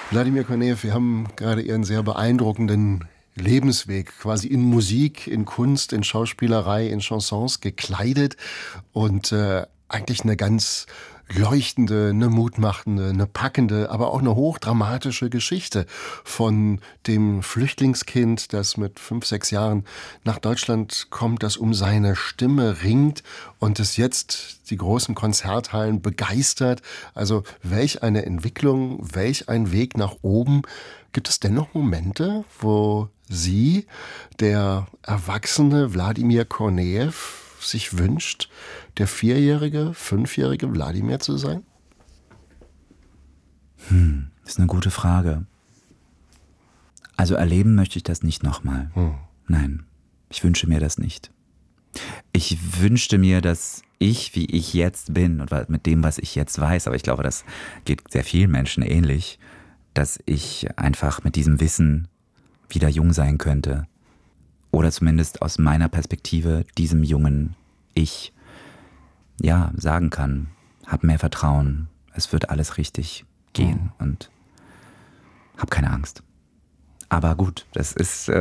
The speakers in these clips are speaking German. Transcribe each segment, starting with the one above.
Wladimir Kornejew, wir haben gerade Ihren sehr beeindruckenden Lebensweg quasi in Musik, in Kunst, in Schauspielerei, in Chansons gekleidet und eigentlich eine ganz leuchtende, eine mutmachende, eine packende, aber auch eine hochdramatische Geschichte von dem Flüchtlingskind, das mit 5, 6 Jahren nach Deutschland kommt, das um seine Stimme ringt und es jetzt die großen Konzerthallen begeistert. Also welch eine Entwicklung, welch ein Weg nach oben. Gibt es dennoch Momente, wo Sie, der erwachsene Wladimir Kornejew, sich wünscht, der 4-jährige, 5-jährige Wladimir zu sein? Das ist eine gute Frage. Also erleben möchte ich das nicht nochmal. Nein, ich wünsche mir das nicht. Ich wünschte mir, dass ich, wie ich jetzt bin und mit dem, was ich jetzt weiß, aber ich glaube, das geht sehr vielen Menschen ähnlich, dass ich einfach mit diesem Wissen wieder jung sein könnte. Oder zumindest aus meiner Perspektive diesem jungen Ich sagen kann, hab mehr Vertrauen, es wird alles richtig gehen und hab keine Angst. Aber gut, das ist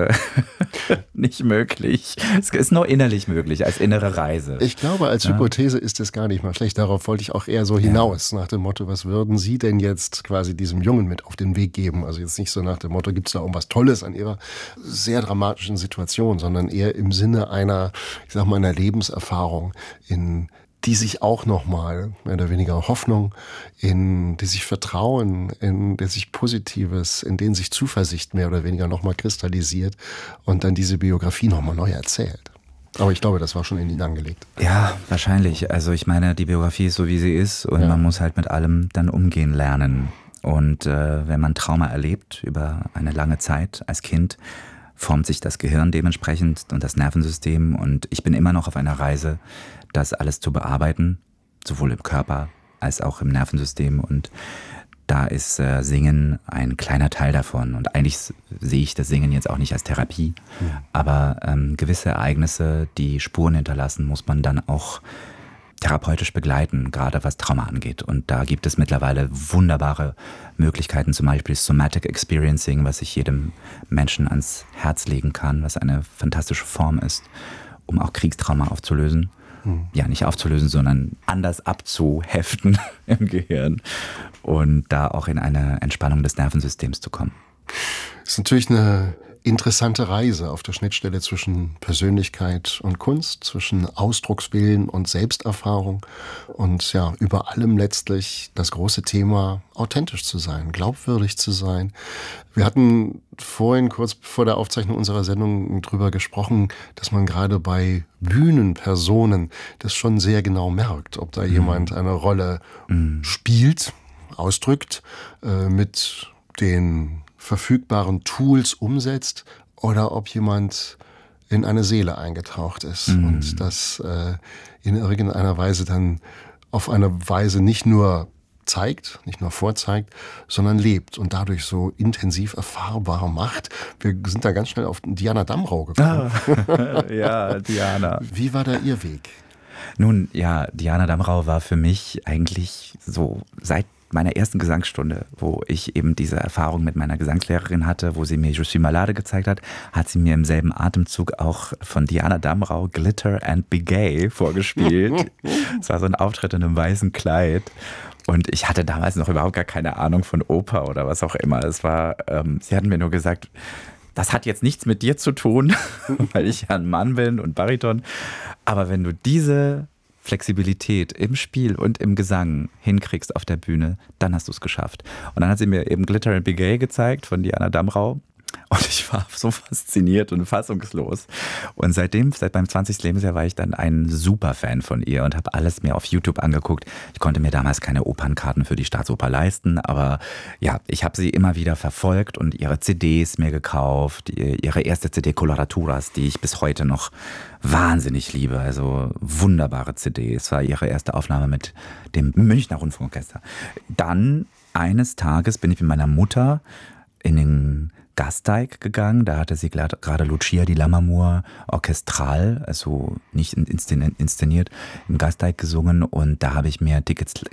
nicht möglich. Es ist nur innerlich möglich, als innere Reise. Ich glaube, als Hypothese ist es gar nicht mal schlecht. Darauf wollte ich auch eher so hinaus, nach dem Motto, was würden Sie denn jetzt quasi diesem Jungen mit auf den Weg geben? Also jetzt nicht so nach dem Motto, gibt es da irgendwas Tolles an Ihrer sehr dramatischen Situation, sondern eher im Sinne einer, ich sag mal, einer Lebenserfahrung, in die sich auch nochmal, mehr oder weniger Hoffnung, in die sich Vertrauen, in der sich Positives, in denen sich Zuversicht mehr oder weniger nochmal kristallisiert und dann diese Biografie nochmal neu erzählt. Aber ich glaube, das war schon in ihn angelegt. Ja, wahrscheinlich. Also ich meine, die Biografie ist so, wie sie ist und man muss halt mit allem dann umgehen lernen. Und wenn man Trauma erlebt über eine lange Zeit als Kind, formt sich das Gehirn dementsprechend und das Nervensystem. Und ich bin immer noch auf einer Reise, das alles zu bearbeiten, sowohl im Körper als auch im Nervensystem. Und da ist Singen ein kleiner Teil davon. Und eigentlich sehe ich das Singen jetzt auch nicht als Therapie. Aber gewisse Ereignisse, die Spuren hinterlassen, muss man dann auch therapeutisch begleiten, gerade was Trauma angeht. Und da gibt es mittlerweile wunderbare Möglichkeiten, zum Beispiel Somatic Experiencing, was ich jedem Menschen ans Herz legen kann, was eine fantastische Form ist, um auch Kriegstrauma aufzulösen. Ja, nicht aufzulösen, sondern anders abzuheften im Gehirn und da auch in eine Entspannung des Nervensystems zu kommen. Das ist natürlich eine interessante Reise auf der Schnittstelle zwischen Persönlichkeit und Kunst, zwischen Ausdruckswillen und Selbsterfahrung und ja, über allem letztlich das große Thema, authentisch zu sein, glaubwürdig zu sein. Wir hatten vorhin kurz vor der Aufzeichnung unserer Sendung drüber gesprochen, dass man gerade bei Bühnenpersonen das schon sehr genau merkt, ob da jemand eine Rolle spielt, ausdrückt, mit den verfügbaren Tools umsetzt oder ob jemand in eine Seele eingetaucht ist und das in irgendeiner Weise dann auf eine Weise nicht nur zeigt, nicht nur vorzeigt, sondern lebt und dadurch so intensiv erfahrbar macht. Wir sind da ganz schnell auf Diana Damrau gekommen. Ja, Diana. Wie war da Ihr Weg? Nun, ja, Diana Damrau war für mich eigentlich so seit meiner ersten Gesangsstunde, wo ich eben diese Erfahrung mit meiner Gesangslehrerin hatte, wo sie mir Je suis malade gezeigt hat, hat sie mir im selben Atemzug auch von Diana Damrau Glitter and Be Gay vorgespielt. Es war so ein Auftritt in einem weißen Kleid. Und ich hatte damals noch überhaupt gar keine Ahnung von Oper oder was auch immer. Es war, sie hatten mir nur gesagt, das hat jetzt nichts mit dir zu tun, weil ich ja ein Mann bin und Bariton. Aber wenn du diese Flexibilität im Spiel und im Gesang hinkriegst auf der Bühne, dann hast du es geschafft. Und dann hat sie mir eben Glitter and Be Gay gezeigt von Diana Damrau. Und ich war so fasziniert und fassungslos. Und seit meinem 20. Lebensjahr war ich dann ein Superfan von ihr und habe alles mir auf YouTube angeguckt. Ich konnte mir damals keine Opernkarten für die Staatsoper leisten, aber ja, ich habe sie immer wieder verfolgt und ihre CDs mir gekauft, ihre erste CD Coloraturas, die ich bis heute noch wahnsinnig liebe. Also wunderbare CD. Es war ihre erste Aufnahme mit dem Münchner Rundfunkorchester. Dann eines Tages bin ich mit meiner Mutter in den Gasteig gegangen, da hatte sie gerade Lucia di Lammermoor orchestral, also nicht inszeniert, im Gasteig gesungen und da habe ich mir Tickets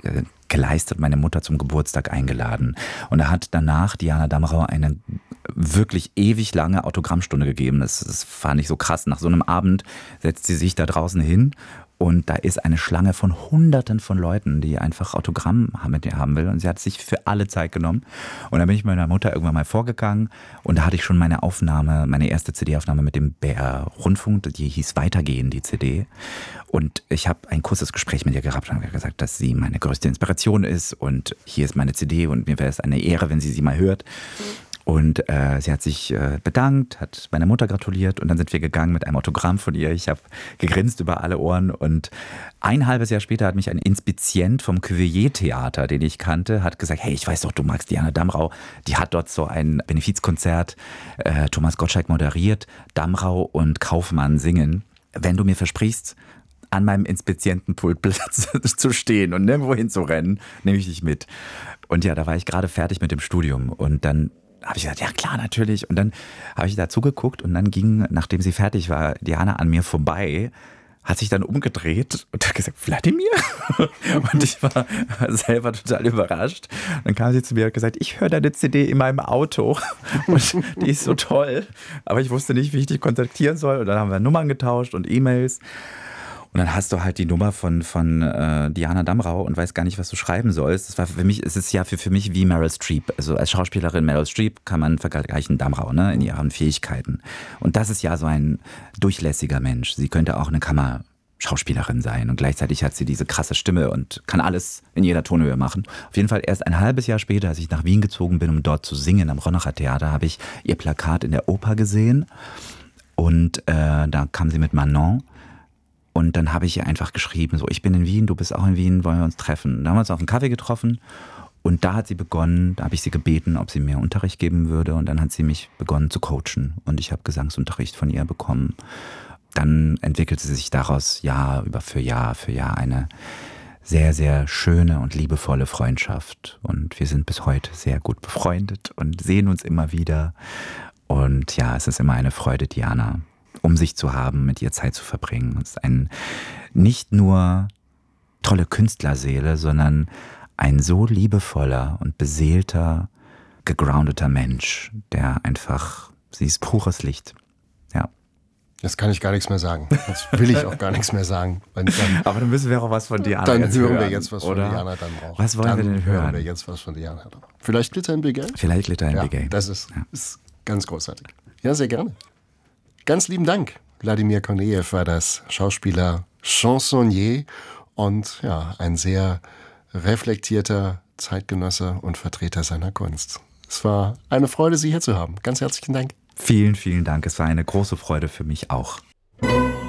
geleistet, meine Mutter zum Geburtstag eingeladen. Und da hat danach Diana Damrau eine wirklich ewig lange Autogrammstunde gegeben. Das fand ich so krass. Nach so einem Abend setzt sie sich da draußen hin und da ist eine Schlange von Hunderten von Leuten, die einfach Autogramm mit ihr haben will. Und sie hat sich für alle Zeit genommen. Und dann bin ich mit meiner Mutter irgendwann mal vorgegangen und da hatte ich schon meine erste CD-Aufnahme mit dem BR-Rundfunk, die hieß Weitergehen, die CD. Und ich habe ein kurzes Gespräch mit ihr gehabt und habe gesagt, dass sie meine größte Inspiration ist und hier ist meine CD und mir wäre es eine Ehre, wenn sie mal hört. Und sie hat sich bedankt, hat meiner Mutter gratuliert und dann sind wir gegangen mit einem Autogramm von ihr. Ich habe gegrinst über alle Ohren und ein halbes Jahr später hat mich ein Inspizient vom Cuvier-Theater, den ich kannte, hat gesagt, hey, ich weiß doch, du magst Diana Damrau. Die hat dort so ein Benefizkonzert, Thomas Gottschalk moderiert, Damrau und Kaufmann singen. Wenn du mir versprichst, an meinem Inspizientenpultplatz zu stehen und nirgendwo hinzurennen, nehme ich dich mit. Und ja, da war ich gerade fertig mit dem Studium und dann habe ich gesagt, ja klar, natürlich. Und dann habe ich da zugeguckt und dann ging, nachdem sie fertig war, Diana an mir vorbei, hat sich dann umgedreht und hat gesagt, Wladimir? Und ich war selber total überrascht. Dann kam sie zu mir und hat gesagt, ich höre deine CD in meinem Auto und die ist so toll. Aber ich wusste nicht, wie ich dich kontaktieren soll. Und dann haben wir Nummern getauscht und E-Mails. Und dann hast du halt die Nummer von Diana Damrau und weißt gar nicht, was du schreiben sollst. Das war für mich, es ist ja für mich wie Meryl Streep. Also als Schauspielerin Meryl Streep kann man vergleichen Damrau, ne, in ihren Fähigkeiten. Und das ist ja so ein durchlässiger Mensch. Sie könnte auch eine Kammerschauspielerin sein und gleichzeitig hat sie diese krasse Stimme und kann alles in jeder Tonhöhe machen. Auf jeden Fall erst ein halbes Jahr später, als ich nach Wien gezogen bin, um dort zu singen am Ronacher Theater, habe ich ihr Plakat in der Oper gesehen und da kam sie mit Manon. Und dann habe ich ihr einfach geschrieben, so, ich bin in Wien, du bist auch in Wien, wollen wir uns treffen? Da haben wir uns auf einen Kaffee getroffen und da hat sie begonnen, da habe ich sie gebeten, ob sie mir Unterricht geben würde und dann hat sie mich begonnen zu coachen und ich habe Gesangsunterricht von ihr bekommen. Dann entwickelte sich daraus Jahr für Jahr eine sehr, sehr schöne und liebevolle Freundschaft und wir sind bis heute sehr gut befreundet und sehen uns immer wieder und ja, es ist immer eine Freude, Diana um sich zu haben, mit ihr Zeit zu verbringen. Es ist ein nicht nur tolle Künstlerseele, sondern ein so liebevoller und beseelter, gegroundeter Mensch, der einfach, sie ist pures Licht. Ja. Jetzt kann ich gar nichts mehr sagen. Jetzt will ich auch gar nichts mehr sagen. Aber dann müssen wir auch was von Diana hören. Dann hören hören wir jetzt was von Diana Damrau. Was wollen wir denn hören? Hören wir jetzt was von Diana Damrau. Vielleicht Glitter in Big Game? Vielleicht Glitter in Big Game. Das ist ganz großartig. Ja, sehr gerne. Ganz lieben Dank. Wladimir Kornejew war das, Schauspieler, Chansonnier und ja, ein sehr reflektierter Zeitgenosse und Vertreter seiner Kunst. Es war eine Freude, Sie hier zu haben. Ganz herzlichen Dank. Vielen, vielen Dank. Es war eine große Freude für mich auch.